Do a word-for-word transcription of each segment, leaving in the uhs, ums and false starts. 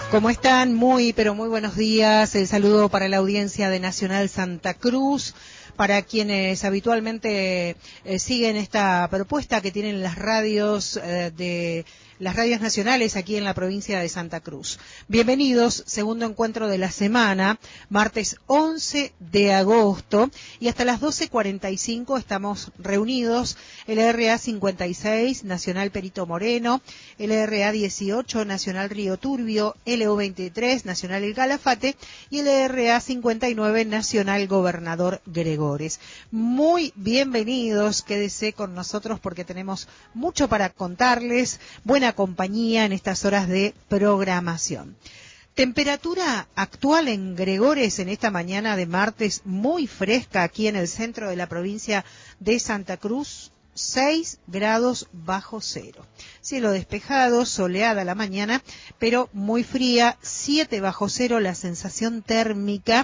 ¿Cómo están? Muy, pero muy buenos días. El saludo para la audiencia de Nacional Santa Cruz, para quienes habitualmente eh, siguen esta propuesta que tienen las radios eh, de las radios nacionales aquí en la provincia de Santa Cruz. Bienvenidos, segundo encuentro de la semana, martes once de agosto, y hasta las doce cuarenta y cinco estamos reunidos, el R A cincuenta y seis, Nacional Perito Moreno, el R A dieciocho, Nacional Río Turbio, L O veintitrés, Nacional El Calafate, y el R A cincuenta y nueve, Nacional Gobernador Gregores. Muy bienvenidos, quédese con nosotros porque tenemos mucho para contarles, buena compañía en estas horas de programación. Temperatura actual en Gregores en esta mañana de martes, muy fresca aquí en el centro de la provincia de Santa Cruz, seis grados bajo cero. Cielo despejado, soleada la mañana, pero muy fría, siete bajo cero la sensación térmica.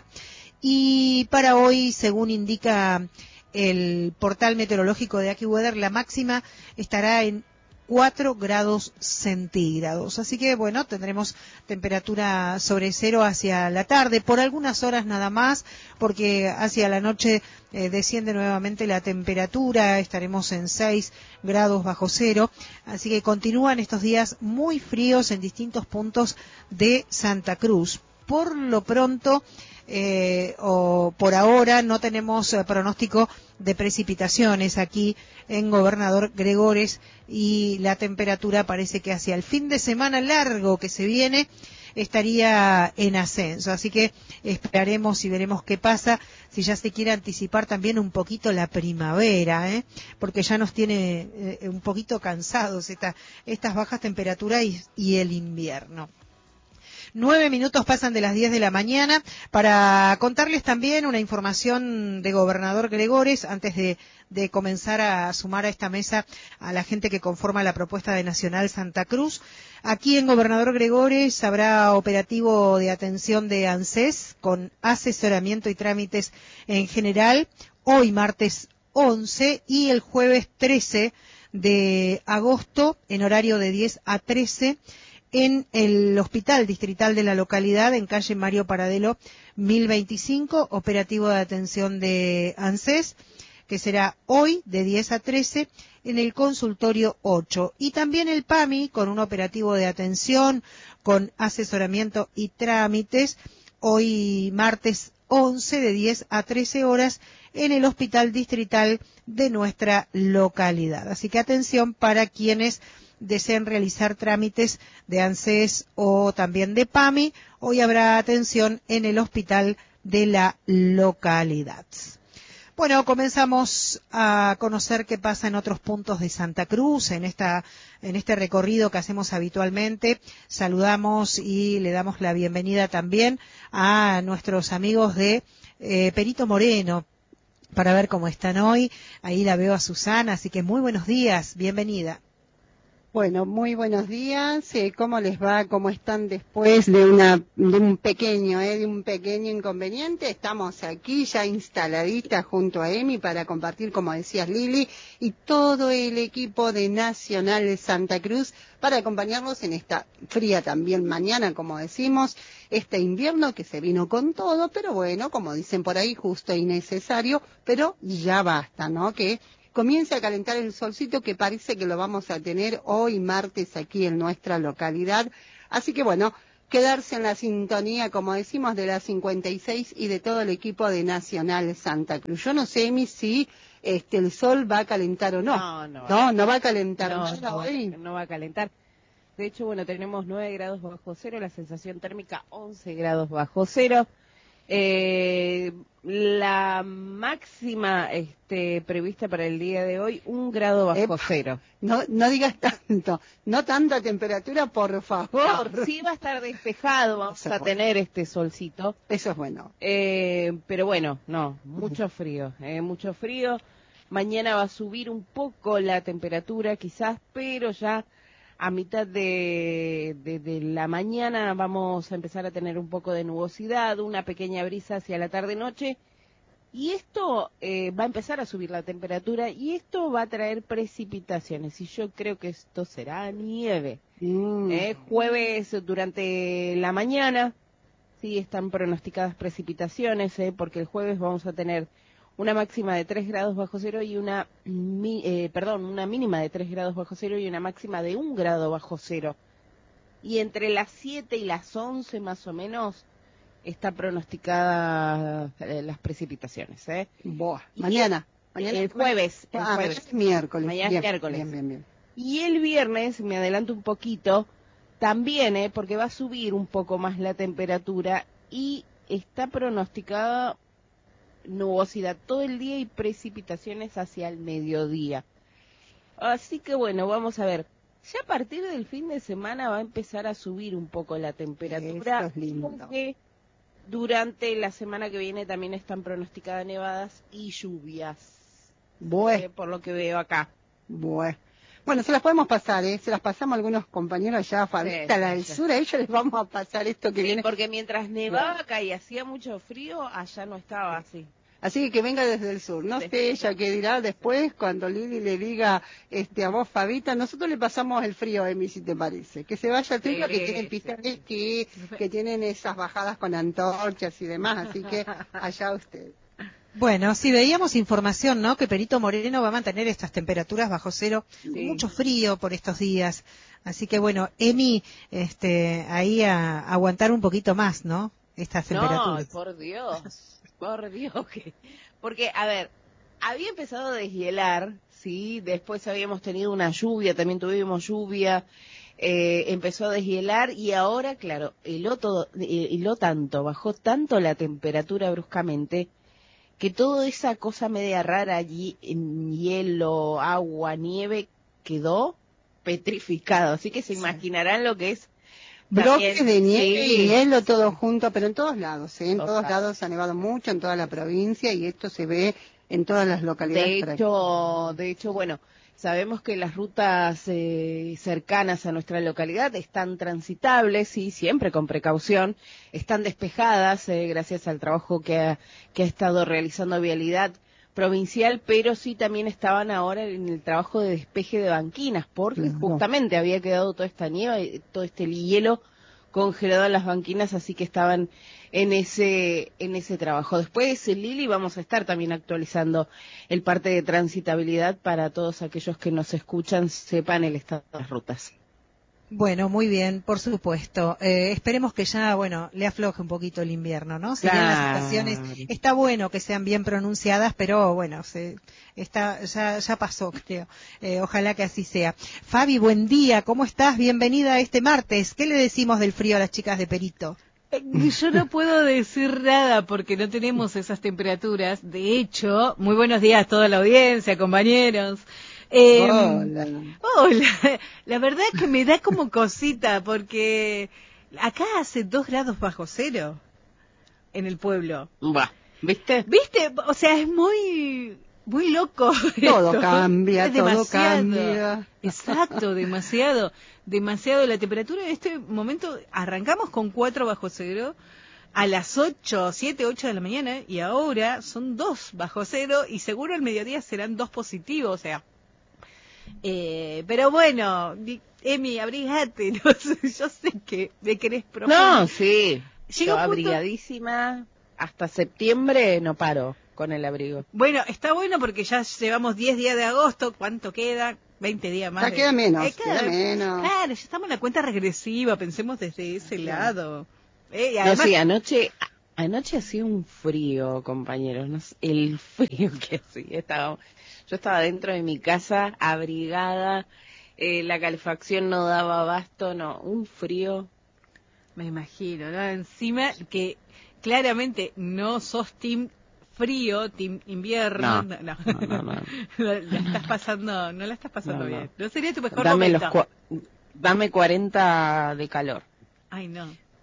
Y para hoy, según indica el portal meteorológico de AccuWeather, la máxima estará en cuatro grados centígrados. Así que, bueno, tendremos temperatura sobre cero hacia la tarde, por algunas horas nada más, porque hacia la noche eh, desciende nuevamente la temperatura, estaremos en seis grados bajo cero. Así que continúan estos días muy fríos en distintos puntos de Santa Cruz. Por lo pronto, Eh, o por ahora no tenemos eh, pronóstico de precipitaciones aquí en Gobernador Gregores, y la temperatura parece que hacia el fin de semana largo que se viene estaría en ascenso, así que esperaremos y veremos qué pasa, si ya se quiere anticipar también un poquito la primavera, ¿eh? porque ya nos tiene eh, un poquito cansados esta, estas bajas temperaturas y, y el invierno. Nueve minutos pasan de las diez de la mañana para contarles también una información de Gobernador Gregores antes de, de comenzar a sumar a esta mesa a la gente que conforma la propuesta de Nacional Santa Cruz. Aquí en Gobernador Gregores habrá operativo de atención de ANSES con asesoramiento y trámites en general, hoy martes once y el jueves trece de agosto en horario de diez a trece. En el Hospital Distrital de la localidad, en calle Mario Paradelo mil veinticinco, operativo de atención de ANSES, que será hoy de diez a trece, en el consultorio ocho. Y también el PAMI, con un operativo de atención, con asesoramiento y trámites, hoy martes once, de diez a trece horas, en el Hospital Distrital de nuestra localidad. Así que atención para quienes deseen realizar trámites de ANSES o también de PAMI. Hoy habrá atención en el hospital de la localidad. Bueno, comenzamos a conocer qué pasa en otros puntos de Santa Cruz, en esta, en este recorrido que hacemos habitualmente. Saludamos y le damos la bienvenida también a nuestros amigos de eh, Perito Moreno, para ver cómo están hoy. Ahí la veo a Susana, así que muy buenos días, bienvenida. Bueno, muy buenos días. Eh, ¿Cómo les va? ¿Cómo están después de una de un pequeño, eh, de un pequeño inconveniente? Estamos aquí ya instaladitas junto a Emi para compartir, como decías Lili, y todo el equipo de Nacional de Santa Cruz para acompañarnos en esta fría también mañana, como decimos, este invierno que se vino con todo, pero bueno, como dicen por ahí, justo y necesario, pero ya basta, ¿no? Que comience a calentar el solcito, que parece que lo vamos a tener hoy martes aquí en nuestra localidad. Así que bueno, quedarse en la sintonía, como decimos, de la cincuenta y seis y de todo el equipo de Nacional Santa Cruz. Yo no sé, Emi, si este, el sol va a calentar o no. No, no. No, no va a calentar. No, nada no, hoy. no va a calentar. De hecho, bueno, tenemos nueve grados bajo cero, la sensación térmica once grados bajo cero. Eh, la máxima este, prevista para el día de hoy, un grado bajo Epa, cero. No, no digas tanto, no tanta temperatura, por favor. No, sí va a estar despejado, vamos a tener este solcito. Eso es bueno. Eh, pero bueno, no, mucho frío, eh, mucho frío. Mañana va a subir un poco la temperatura quizás, pero ya a mitad de, de, de la mañana vamos a empezar a tener un poco de nubosidad, una pequeña brisa hacia la tarde-noche Y esto eh, va a empezar a subir la temperatura y esto va a traer precipitaciones. Y yo creo que esto será nieve. Mm. Eh, jueves durante la mañana, sí, están pronosticadas precipitaciones, eh, porque el jueves vamos a tener una máxima de tres grados bajo cero y una, mi, eh, perdón, una mínima de tres grados bajo cero y una máxima de un grado bajo cero. Y entre las siete y las once más o menos está pronosticada eh, las precipitaciones, ¿eh? Boa. Mañana. Mañana. El jueves. El ah, jueves. Es miércoles. Mañana bien, es miércoles. Bien, bien, bien. Y el viernes, me adelanto un poquito, también, ¿eh? Porque va a subir un poco más la temperatura y está pronosticada nubosidad todo el día y precipitaciones hacia el mediodía. Así que bueno, vamos a ver. Ya a partir del fin de semana va a empezar a subir un poco la temperatura. Eso es lindo. Porque durante la semana que viene también están pronosticadas nevadas y lluvias. Bueno. Eh, por lo que veo acá. Bueno. Bueno, se las podemos pasar, ¿eh? Se las pasamos a algunos compañeros allá, Fabita, sí, la del sí. sur, a ellos les vamos a pasar esto que sí, viene. Porque mientras nevaba acá y hacía mucho frío, allá no estaba así. Así que que venga desde el sur. No sí. sé ella qué dirá después cuando Lili le diga este a vos, Fabita. Nosotros le pasamos el frío a Emi, si te parece. Que se vaya al frío, sí, que tienen pistas de esquí, que tienen esas bajadas con antorchas y demás. Así que allá usted. Bueno, sí, veíamos información, ¿no? Que Perito Moreno va a mantener estas temperaturas bajo cero, sí. con mucho frío por estos días. Así que bueno, Emi, este, ahí a, a aguantar un poquito más, ¿no? Estas temperaturas. No, por Dios, por Dios. que Porque, a ver, había empezado a deshielar, ¿sí? Después habíamos tenido una lluvia, también tuvimos lluvia, eh, empezó a deshielar y ahora, claro, heló, todo, heló tanto, bajó tanto la temperatura bruscamente, que toda esa cosa media rara allí, en hielo, agua, nieve, quedó petrificado. Así que se imaginarán lo que es. Bloques También, de nieve sí. y hielo todo junto, pero en todos lados, ¿eh? En Total. todos lados ha nevado mucho, en toda la provincia, y esto se ve en todas las localidades. De hecho, de hecho, bueno, sabemos que las rutas eh, cercanas a nuestra localidad están transitables y siempre con precaución, están despejadas eh, gracias al trabajo que ha, que ha estado realizando Vialidad Provincial, pero sí también estaban ahora en el trabajo de despeje de banquinas, porque Claro. justamente había quedado toda esta nieve, todo este hielo congelado en las banquinas, así que estaban en ese en ese trabajo. Después, Lili, vamos a estar también actualizando el parte de transitabilidad para todos aquellos que nos escuchan, sepan el estado de las rutas. Bueno, muy bien, por supuesto. Eh, esperemos que ya, bueno, le afloje un poquito el invierno, ¿no? Si bien las estaciones, está bueno que sean bien pronunciadas, pero bueno, se, está, ya, ya pasó, creo. Eh, ojalá que así sea. Fabi, buen día, ¿cómo estás? Bienvenida a este martes. ¿Qué le decimos del frío a las chicas de Perito? Yo no puedo decir nada porque no tenemos esas temperaturas. De hecho, muy buenos días a toda la audiencia, compañeros. Eh, hola. Hola. La verdad es que me da como cosita porque acá hace dos grados bajo cero en el pueblo. Va, ¿viste? ¿Viste? O sea, es muy... Muy loco. Todo esto. cambia, Es todo demasiado. cambia. Exacto, demasiado. Demasiado. La temperatura en este momento, arrancamos con cuatro bajo cero a las ocho, siete, ocho de la mañana y ahora son dos bajo cero y seguro al mediodía serán dos positivos, o sea. Eh, pero bueno, Emi, abrigate, no sé, yo sé que me querés profundo. No, sí. Llega Yo un punto... abrigadísima, hasta septiembre no paro con el abrigo. Bueno, está bueno porque ya llevamos diez días de agosto, ¿cuánto queda? veinte días más. Ya de... queda menos, eh, queda menos. Claro, ya estamos en la cuenta regresiva, pensemos desde ese claro. lado. Eh, y además... No, sí, anoche, anoche hacía un frío, compañeros, no sé, el frío que hacía. Estaba, yo estaba dentro de mi casa, abrigada, eh, la calefacción no daba abasto, no, un frío. Me imagino, ¿no? Encima que claramente no sos team frío, team invierno. No, no, no, no, no. la estás pasando, no la estás pasando No, no. bien. No sería tu mejor Dame momento. los cua- dame cuarenta de calor. Ay, no.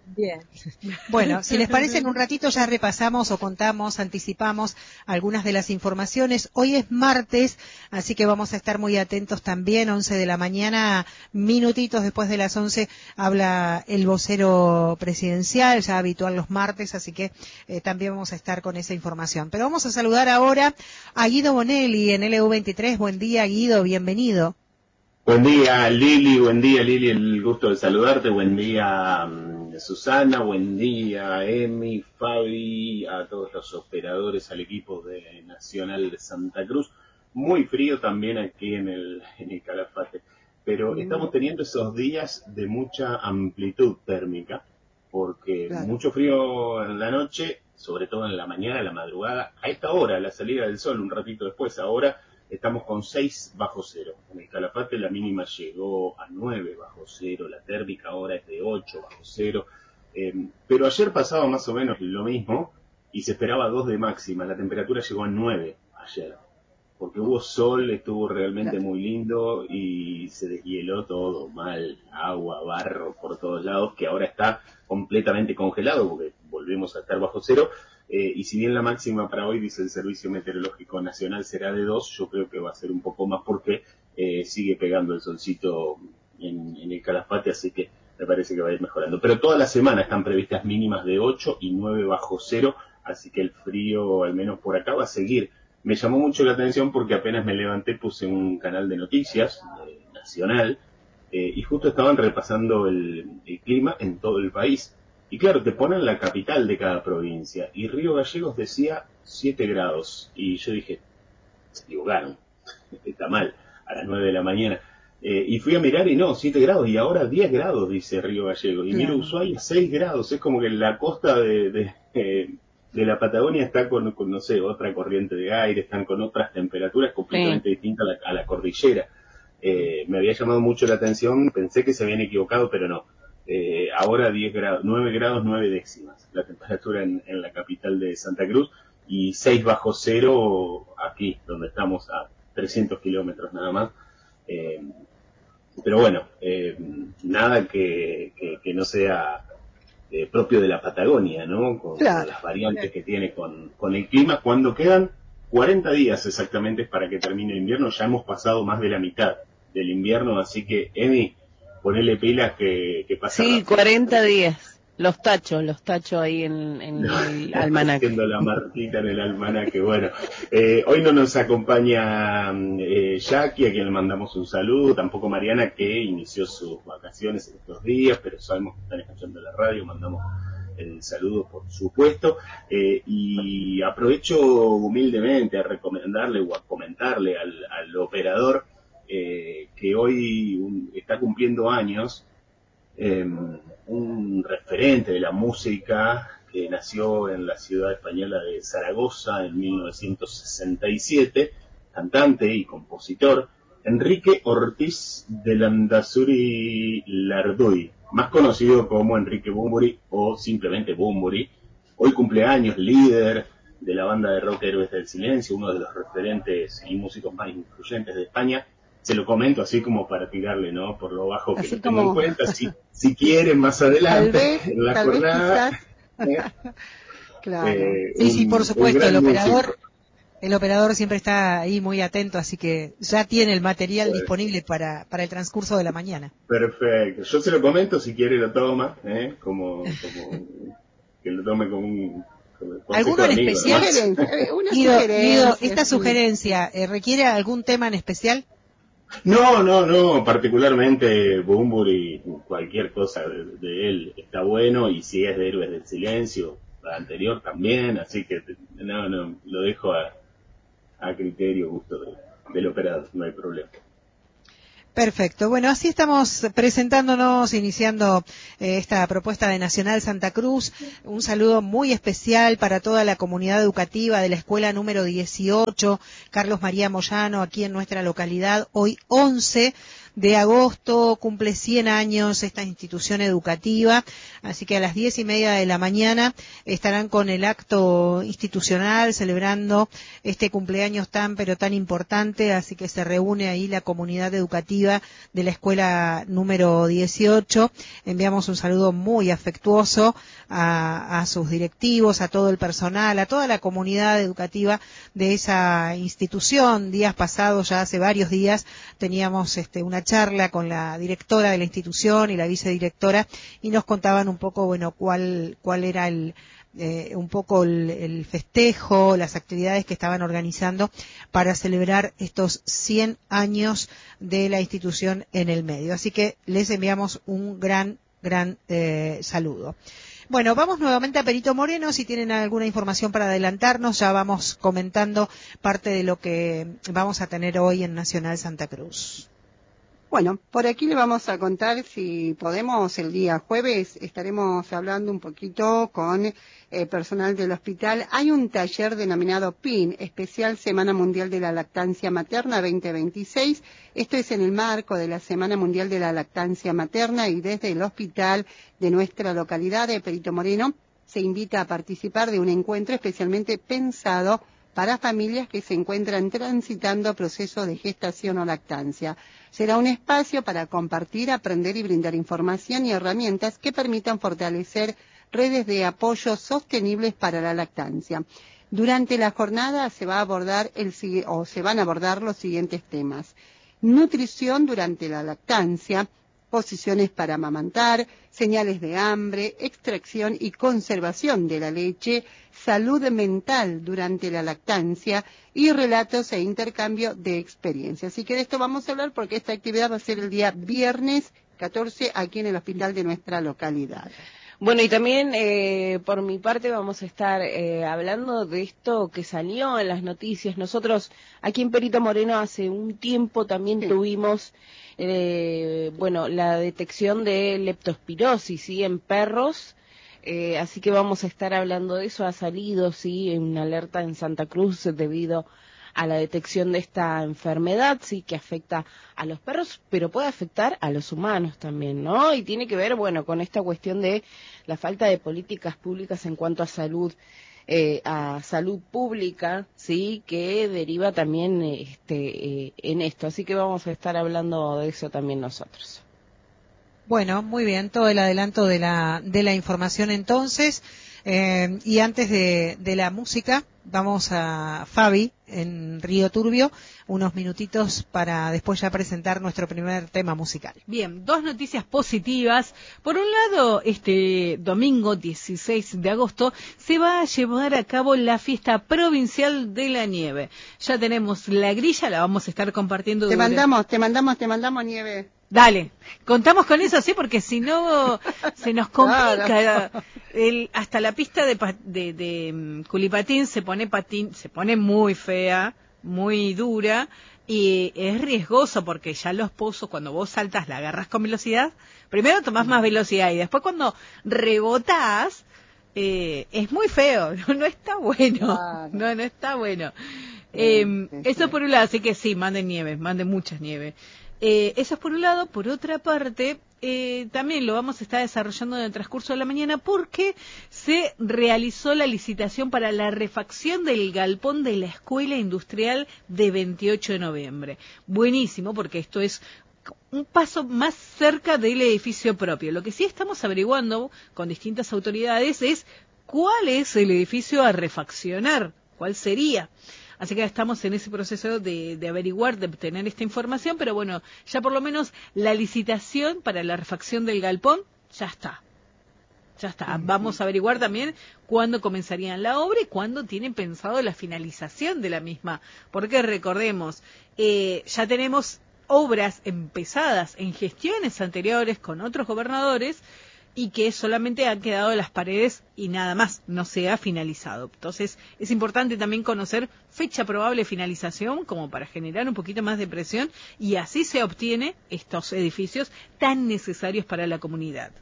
Bien. Bueno, si les parece, en un ratito ya repasamos o contamos, anticipamos algunas de las informaciones. Hoy es martes, así que vamos a estar muy atentos también. once de la mañana, minutitos después de las once, habla el vocero presidencial, ya habitual los martes, así que eh, también vamos a estar con esa información. Pero vamos a saludar ahora a Guido Bonelli en L U veintitrés. Buen día, Guido, bienvenido. Buen día, Lili, buen día, Lili, el gusto de saludarte, buen día, um, Susana, buen día, Emi, Fabi, a todos los operadores, al equipo de Nacional de Santa Cruz. Muy frío también aquí en el, en el Calafate, pero estamos teniendo esos días de mucha amplitud térmica, porque claro, mucho frío en la noche, sobre todo en la mañana, la madrugada, a esta hora, la salida del sol, un ratito después, ahora estamos con seis bajo cero. En el Calafate la mínima llegó a nueve bajo cero, la térmica ahora es de ocho bajo cero. Eh, pero ayer pasaba más o menos lo mismo y se esperaba dos de máxima. La temperatura llegó a nueve ayer, porque hubo sol, estuvo realmente muy lindo y se deshieló todo mal, agua, barro por todos lados, que ahora está completamente congelado porque volvemos a estar bajo cero. Eh, y si bien la máxima para hoy, dice el Servicio Meteorológico Nacional, será de dos, yo creo que va a ser un poco más porque eh, sigue pegando el solcito en, en el Calafate, así que me parece que va a ir mejorando. Pero toda la semana están previstas mínimas de ocho y nueve bajo cero, así que el frío, al menos por acá, va a seguir. Me llamó mucho la atención porque apenas me levanté puse un canal de noticias eh, nacional eh, y justo estaban repasando el, el clima en todo el país. Y claro, te ponen la capital de cada provincia. Y Río Gallegos decía siete grados. Y yo dije, se equivocaron, está mal, a las nueve de la mañana. Eh, y fui a mirar y no, siete grados. Y ahora diez grados, dice Río Gallegos. Y claro, miro Ushuaia, seis grados. Es como que la costa de, de, eh, de la Patagonia está con, con, no sé, otra corriente de aire, están con otras temperaturas completamente sí. distintas a la, a la cordillera. Eh, me había llamado mucho la atención, pensé que se habían equivocado, pero no. Eh, ahora diez grados, nueve grados, nueve décimas, la temperatura en, en la capital de Santa Cruz, y seis bajo cero aquí, donde estamos a trescientos kilómetros nada más. Eh, pero bueno, eh, nada que, que, que no sea eh, propio de la Patagonia, ¿no? Con, claro, con las variantes claro. que tiene con, con el clima. Cuando quedan cuarenta días exactamente para que termine el invierno, ya hemos pasado más de la mitad del invierno, así que, Emi, ponele pilas que, que pasa. Sí, rápido. cuarenta días. Los tachos, los tachos ahí en, en no, el almanaque. Haciendo la marquita en el almanaque. Bueno, eh, hoy no nos acompaña eh, Jackie, a quien le mandamos un saludo, tampoco Mariana, que inició sus vacaciones en estos días, pero sabemos que están escuchando la radio, mandamos el saludo por supuesto, eh, y aprovecho humildemente a recomendarle o a comentarle al, al operador eh, que hoy un, está cumpliendo años, eh, un referente de la música que nació en la ciudad española de Zaragoza en mil novecientos sesenta y siete, cantante y compositor, Enrique Ortiz de Landazuri Lardoy, más conocido como Enrique Bunbury o simplemente Bunbury. Hoy cumpleaños, líder de la banda de rock Héroes del Silencio, uno de los referentes y músicos más influyentes de España. Se lo comento así como para tirarle, ¿no? Por lo bajo que lo tengo como... en cuenta. Si, si quieren más adelante, tal vez, en la tal jornada. Vez quizás. ¿eh? Claro. Eh, sí, un, sí, por supuesto, el operador, músico. el operador siempre está ahí muy atento, así que ya tiene el material pues, disponible para, para el transcurso de la mañana. Perfecto. Yo se lo comento, si quiere lo toma, ¿eh? Como, como que lo tome como un... ¿Alguno en amigo, especial? ¿no? Una Guido, sugerencia, Guido, ¿esta sí. sugerencia eh, requiere algún tema en especial? No, no, no, particularmente Bunbury, cualquier cosa de, de él está bueno, y si es de Héroes del Silencio, la anterior también, así que no, no, lo dejo a, a criterio, gusto de, del operador, no hay problema. Perfecto. Bueno, así estamos presentándonos, iniciando eh, esta propuesta de Nacional Santa Cruz. Un saludo muy especial para toda la comunidad educativa de la escuela número dieciocho, Carlos María Moyano, aquí en nuestra localidad. Hoy once de agosto, cumple cien años esta institución educativa, así que a las diez y media de la mañana estarán con el acto institucional celebrando este cumpleaños tan pero tan importante, así que se reúne ahí la comunidad educativa de la escuela número dieciocho. Enviamos un saludo muy afectuoso a, a sus directivos, a todo el personal, a toda la comunidad educativa de esa institución. Días pasados, ya hace varios días, teníamos este, una charla con la directora de la institución y la vicedirectora y nos contaban un poco, bueno, cuál, cuál era el, eh, un poco el, el festejo, las actividades que estaban organizando para celebrar estos cien años de la institución en el medio. Así que les enviamos un gran, gran eh, saludo. Bueno, vamos nuevamente a Perito Moreno. Si tienen alguna información para adelantarnos, ya vamos comentando parte de lo que vamos a tener hoy en Nacional Santa Cruz. Bueno, por aquí le vamos a contar, si podemos, el día jueves estaremos hablando un poquito con eh, personal del hospital. Hay un taller denominado P I N, Especial Semana Mundial de la Lactancia Materna veinte veintiséis. Esto es en el marco de la Semana Mundial de la Lactancia Materna y desde el hospital de nuestra localidad de Perito Moreno se invita a participar de un encuentro especialmente pensado para familias que se encuentran transitando procesos de gestación o lactancia. Será un espacio para compartir, aprender y brindar información y herramientas que permitan fortalecer redes de apoyo sostenibles para la lactancia. Durante la jornada se va a abordar el o se van a abordar los siguientes temas: nutrición durante la lactancia, posiciones para amamantar, señales de hambre, extracción y conservación de la leche, salud mental durante la lactancia y relatos e intercambio de experiencias. Así que de esto vamos a hablar porque esta actividad va a ser el día viernes catorce aquí en el hospital de nuestra localidad. Bueno, y también eh, por mi parte vamos a estar eh, hablando de esto que salió en las noticias. Nosotros aquí en Perito Moreno hace un tiempo también sí. tuvimos eh, bueno, la detección de leptospirosis, ¿sí?, en perros. Eh, así que vamos a estar hablando de eso. Ha salido, sí, una alerta en Santa Cruz debido a la detección de esta enfermedad, sí, que afecta a los perros, pero puede afectar a los humanos también, ¿no? Y tiene que ver, bueno, con esta cuestión de la falta de políticas públicas en cuanto a salud, eh, a salud pública, sí, que deriva también este, eh, en esto. Así que vamos a estar hablando de eso también nosotros. Bueno, muy bien, todo el adelanto de la de la información entonces. Eh, y antes de, de la música, vamos a Fabi en Río Turbio, unos minutitos para después ya presentar nuestro primer tema musical. Bien, dos noticias positivas. Por un lado, este domingo dieciséis de agosto se va a llevar a cabo la fiesta provincial de la nieve. Ya tenemos la grilla, la vamos a estar compartiendo. Te durante... mandamos, te mandamos, te mandamos nieve. Dale, contamos con eso, sí, porque si no se nos complica. Claro. El, hasta la pista de, de, de um, culipatín se pone patín, se pone muy fea, muy dura y es riesgoso porque ya los pozos, cuando vos saltas, la agarras con velocidad. Primero tomás más velocidad y después cuando rebotás eh, es muy feo, no, no está bueno, claro. no, no está bueno. Eh, eso por un lado, así que sí, manden nieve, manden muchas nieves. Eh, eso es por un lado. Por otra parte, eh, también lo vamos a estar desarrollando en el transcurso de la mañana porque se realizó la licitación para la refacción del galpón de la Escuela Industrial de veintiocho de noviembre. Buenísimo, porque esto es un paso más cerca del edificio propio. Lo que sí estamos averiguando con distintas autoridades es cuál es el edificio a refaccionar, cuál sería. Así que estamos en ese proceso de, de averiguar, de obtener esta información, pero bueno, ya por lo menos la licitación para la refacción del galpón ya está. Ya está. Vamos a averiguar también cuándo comenzarían la obra y cuándo tienen pensado la finalización de la misma. Porque recordemos, eh, ya tenemos obras empezadas en gestiones anteriores con otros gobernadores y que solamente han quedado las paredes y nada más, no se ha finalizado. Entonces, es importante también conocer fecha probable de finalización como para generar un poquito más de presión y así se obtiene estos edificios tan necesarios para la comunidad.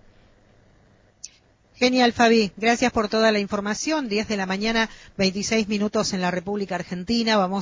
Genial, Fabi. Gracias por toda la información. diez de la mañana, veintiséis minutos en la República Argentina. Vamos